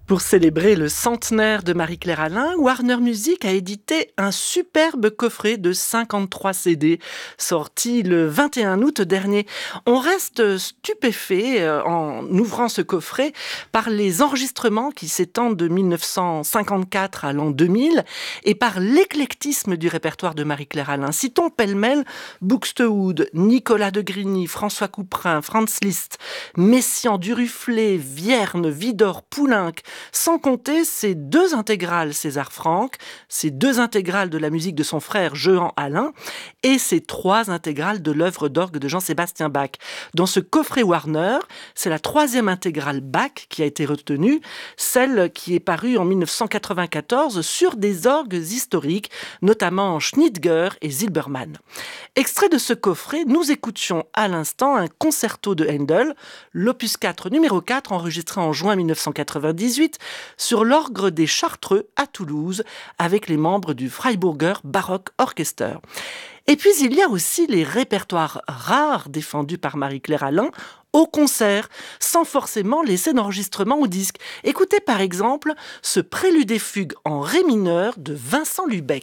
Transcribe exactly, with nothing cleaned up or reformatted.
Pour célébrer le centenaire de Marie-Claire Alain, Warner Music a édité un superbe coffret de cinquante-trois C D, sorti le vingt et un août dernier. On reste stupéfait euh, en ouvrant ce coffret par les enregistrements qui s'étendent de mille neuf cent cinquante-quatre à l'an deux mille et par l'éclectisme du répertoire de Marie-Claire Alain. Citons pêle-mêle Buxtehude, Nicolas de Grigny, François Couperin, Franz Liszt, Messiaen, Duruflé, Vierne, Widor, Poulenc, sans compter ces deux intégrales César Franck, ces deux intégrales de la musique de son frère Jehan Alain et ces trois intégrales de l'œuvre d'orgue de Jean-Sébastien Bach. Dans ce coffret Warner, c'est la troisième intégrale Bach qui a été retenue, celle qui est parue en mille neuf cent quatre-vingt-quatorze sur des orgues historiques, notamment Schnitger et Zilberman. Extrait de ce coffret, nous écoutions à l'instant un concerto de Handel, l'opus quatre numéro quatre, enregistré en juin mille neuf cent quatre-vingt-dix-huit sur l'orgue des Chartreux à Toulouse avec les membres du Freiburger Baroque Orchester. Et puis il y a aussi les répertoires rares défendus par Marie-Claire Alain au concert, sans forcément laisser d'enregistrement au disque. Écoutez par exemple ce prélude et fugue en ré mineur de Vincent Lubeck.